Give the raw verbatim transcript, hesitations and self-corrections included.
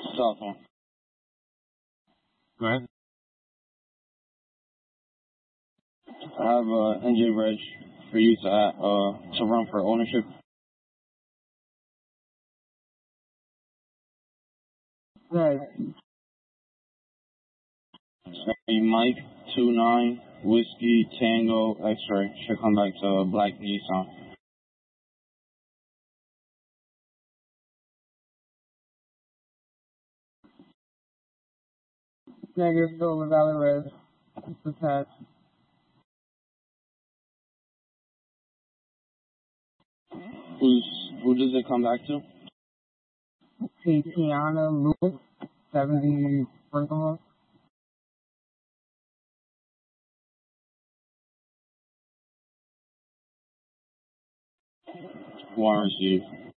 Cell phone. Go ahead. I have a N J Reg for you to uh to run for ownership. Right. Hey, Mike two nine Whiskey Tango X-ray should come back to Black Nissan. Negative Silver Valley Red. It's attached. Who's who does it come back to? Tatiana Lewis, seventy Sprinkler. Warranty.